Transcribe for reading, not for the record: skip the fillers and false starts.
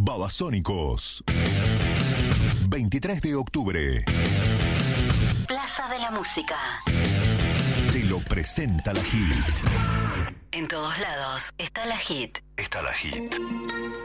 Babasónicos. 23 de octubre. Plaza de la Música. Te lo presenta la Hit. En todos lados está la Hit. Está la Hit.